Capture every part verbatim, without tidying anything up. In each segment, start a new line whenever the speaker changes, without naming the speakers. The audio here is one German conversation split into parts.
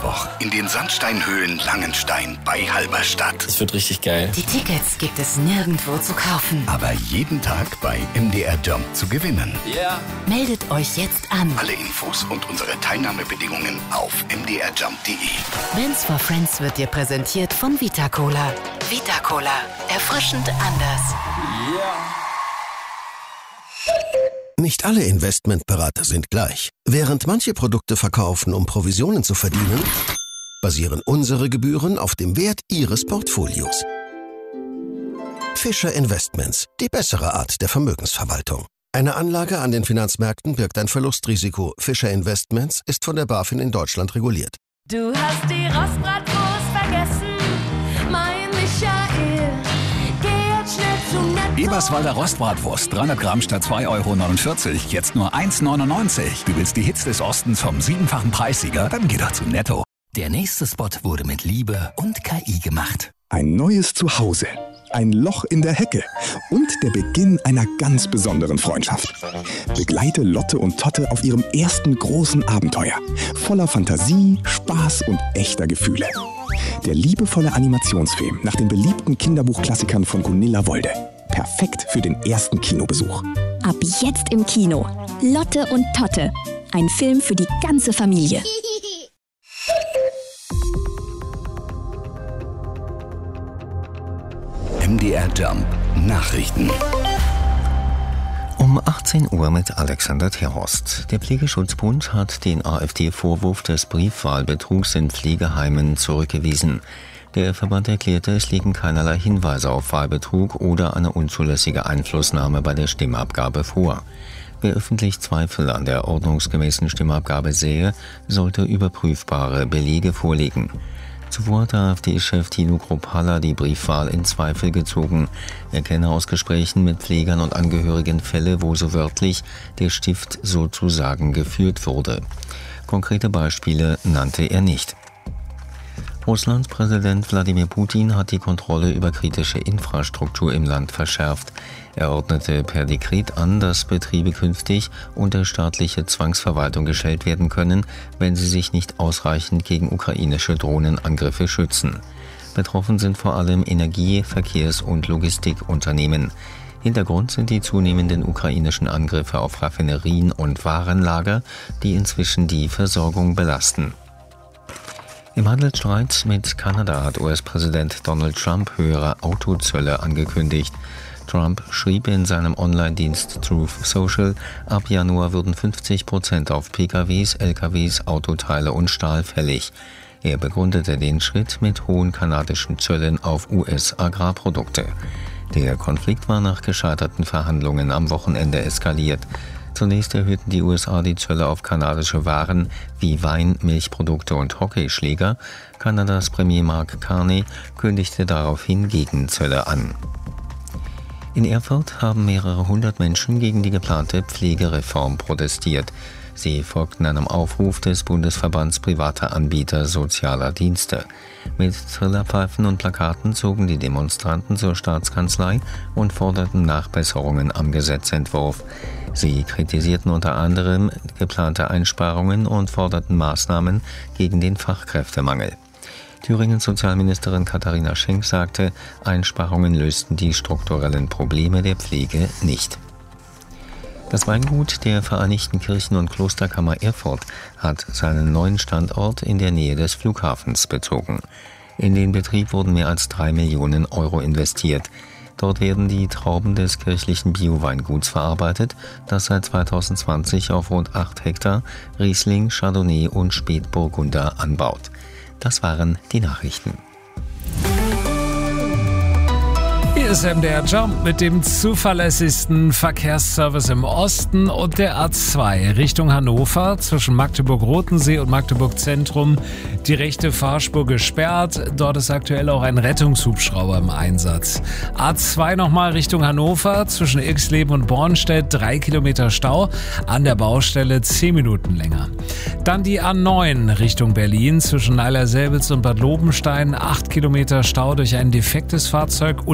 Mittwoch in den Sandsteinhöhlen Langenstein bei Halberstadt.
Das wird richtig geil.
Die Tickets gibt es nirgendwo zu kaufen.
Aber jeden Tag bei M D R Jump zu gewinnen.
Ja. Yeah.
Meldet euch jetzt an.
Alle Infos und unsere Teilnahmebedingungen auf m d r jump punkt d e.
Bands for Friends wird dir präsentiert von Vita Cola. Vita Cola. Erfrischend anders.
Ja. Yeah.
Nicht alle Investmentberater sind gleich. Während manche Produkte verkaufen, um Provisionen zu verdienen, basieren unsere Gebühren auf dem Wert Ihres Portfolios. Fischer Investments, die bessere Art der Vermögensverwaltung. Eine Anlage an den Finanzmärkten birgt ein Verlustrisiko. Fischer Investments ist von der BaFin in Deutschland reguliert.
Du hast die Rostbratwurst vergessen, mein Michael. Geh jetzt schnell zum Netto.
Eberswalder Rostbratwurst, dreihundert Gramm statt zwei Euro neunundvierzig, jetzt nur eins neunundneunzig. Du willst die Hits des Ostens vom siebenfachen Preissieger? Dann geh doch zu Netto.
Der nächste Spot wurde mit Liebe und K I gemacht.
Ein neues Zuhause, ein Loch in der Hecke und der Beginn einer ganz besonderen Freundschaft. Begleite Lotte und Totte auf ihrem ersten großen Abenteuer. Voller Fantasie, Spaß und echter Gefühle. Der liebevolle Animationsfilm nach den beliebten Kinderbuchklassikern von Gunilla Wolde. Perfekt für den ersten Kinobesuch.
Ab jetzt im Kino. Lotte und Totte. Ein Film für die ganze Familie.
M D R Jump Nachrichten.
Um achtzehn Uhr mit Alexander Terhorst. Der Pflegeschutzbund hat den AfD-Vorwurf des Briefwahlbetrugs in Pflegeheimen zurückgewiesen. Der Verband erklärte, es liegen keinerlei Hinweise auf Wahlbetrug oder eine unzulässige Einflussnahme bei der Stimmabgabe vor. Wer öffentlich Zweifel an der ordnungsgemäßen Stimmabgabe sähe, sollte überprüfbare Belege vorlegen. Zuvor hat der AfD-Chef Tino Kruppalla die Briefwahl in Zweifel gezogen. Er kenne aus Gesprächen mit Pflegern und Angehörigen Fälle, wo so wörtlich der Stift sozusagen geführt wurde. Konkrete Beispiele nannte er nicht. Russlands Präsident Wladimir Putin hat die Kontrolle über kritische Infrastruktur im Land verschärft. Er ordnete per Dekret an, dass Betriebe künftig unter staatliche Zwangsverwaltung gestellt werden können, wenn sie sich nicht ausreichend gegen ukrainische Drohnenangriffe schützen. Betroffen sind vor allem Energie-, Verkehrs- und Logistikunternehmen. Hintergrund sind die zunehmenden ukrainischen Angriffe auf Raffinerien und Warenlager, die inzwischen die Versorgung belasten. Im Handelsstreit mit Kanada hat U S-Präsident Donald Trump höhere Autozölle angekündigt. Trump schrieb in seinem Online-Dienst Truth Social, ab Januar würden fünfzig Prozent auf P K Ws, L K Ws, Autoteile und Stahl fällig. Er begründete den Schritt mit hohen kanadischen Zöllen auf U S-Agrarprodukte. Der Konflikt war nach gescheiterten Verhandlungen am Wochenende eskaliert. Zunächst erhöhten die U S A die Zölle auf kanadische Waren wie Wein, Milchprodukte und Hockeyschläger. Kanadas Premier Mark Carney kündigte daraufhin Gegenzölle an. In Erfurt haben mehrere hundert Menschen gegen die geplante Pflegereform protestiert. Sie folgten einem Aufruf des Bundesverbands privater Anbieter sozialer Dienste. Mit Trillerpfeifen und Plakaten zogen die Demonstranten zur Staatskanzlei und forderten Nachbesserungen am Gesetzentwurf. Sie kritisierten unter anderem geplante Einsparungen und forderten Maßnahmen gegen den Fachkräftemangel. Thüringens Sozialministerin Katharina Schenk sagte, Einsparungen lösten die strukturellen Probleme der Pflege nicht. Das Weingut der Vereinigten Kirchen- und Klosterkammer Erfurt hat seinen neuen Standort in der Nähe des Flughafens bezogen. In den Betrieb wurden mehr als drei Millionen Euro investiert. Dort werden die Trauben des kirchlichen Bio-Weinguts verarbeitet, das seit zweitausendzwanzig auf rund acht Hektar Riesling, Chardonnay und Spätburgunder anbaut. Das waren die Nachrichten.
Hier ist M D R Jump mit dem zuverlässigsten Verkehrsservice im Osten und der A zwei Richtung Hannover zwischen Magdeburg-Rotensee und Magdeburg-Zentrum. Die rechte Fahrspur gesperrt. Dort ist aktuell auch ein Rettungshubschrauber im Einsatz. A zwei nochmal Richtung Hannover zwischen Ilksleben und Bornstedt. Drei Kilometer Stau. An der Baustelle zehn Minuten länger. Dann die A neun Richtung Berlin zwischen Neiler-Selbitz und Bad Lobenstein. Acht Kilometer Stau durch ein defektes Fahrzeug und nach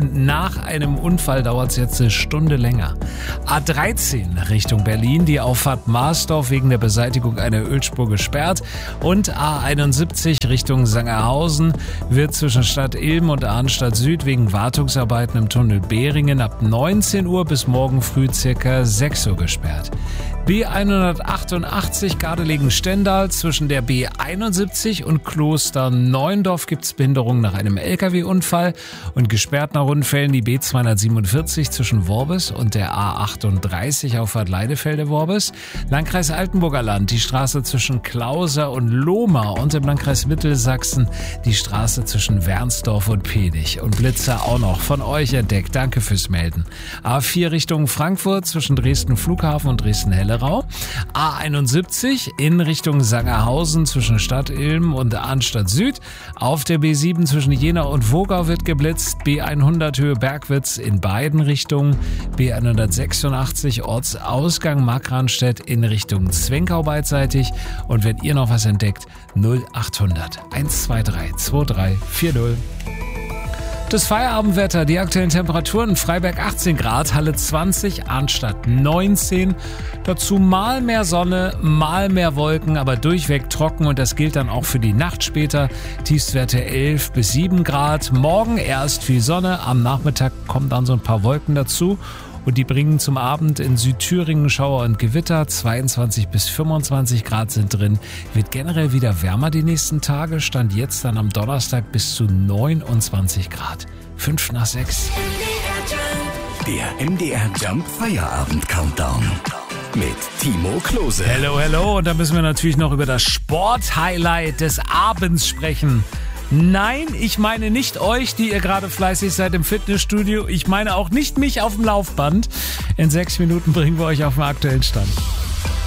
nach einem Unfall dauert es jetzt eine Stunde länger. A dreizehn Richtung Berlin, die Auffahrt Marsdorf wegen der Beseitigung einer Ölspur gesperrt. Und A einundsiebzig Richtung Sangerhausen wird zwischen Stadt Ilm und Arnstadt Süd wegen Wartungsarbeiten im Tunnel Behringen ab neunzehn Uhr bis morgen früh circa sechs Uhr gesperrt. B hundertachtundachtzig Gardelegen-Stendal zwischen der B einundsiebzig und Kloster Neuendorf gibt es Behinderungen nach einem L K W-Unfall und gesperrt nach Unfällen die B zweihundertsiebenundvierzig zwischen Worbis und der A achtunddreißig Auffahrt Leidefelde-Worbis. Landkreis Altenburger Land, die Straße zwischen Klauser und Lohmar und im Landkreis Mittelsachsen die Straße zwischen Wernsdorf und Pedich. Und Blitzer auch noch von euch entdeckt. Danke fürs Melden. A vier Richtung Frankfurt zwischen Dresden Flughafen und Dresden-Hellerau. A einundsiebzig in Richtung Sangerhausen zwischen Stadt Ilm und Arnstadt Süd. Auf der B sieben zwischen Jena und Wogau wird geblitzt. B hundert Höhe Bergwitz in beiden Richtungen. B hundertsechsundachtzig Ortsausgang Markranstädt in Richtung Zwenkau beidseitig. Und wenn ihr noch was entdeckt, null achthundert eins zwei drei zwei drei vier null. Das Feierabendwetter, die aktuellen Temperaturen: Freiberg achtzehn Grad, Halle zwanzig, Arnstadt neunzehn. Dazu mal mehr Sonne, mal mehr Wolken, aber durchweg trocken und das gilt dann auch für die Nacht später. Tiefstwerte elf bis sieben Grad. Morgen erst viel Sonne, am Nachmittag kommen dann so ein paar Wolken dazu. Und die bringen zum Abend in Südthüringen Schauer und Gewitter. zweiundzwanzig bis fünfundzwanzig Grad sind drin. Wird generell wieder wärmer die nächsten Tage. Stand jetzt dann am Donnerstag bis zu neunundzwanzig Grad. fünf nach sechs.
Der M D R Jump Feierabend Countdown mit Timo Klose.
Hello, hello. Und da müssen wir natürlich noch über das Sport-Highlight des Abends sprechen. Nein, ich meine nicht euch, die ihr gerade fleißig seid im Fitnessstudio. Ich meine auch nicht mich auf dem Laufband. In sechs Minuten bringen wir euch auf den aktuellen Stand.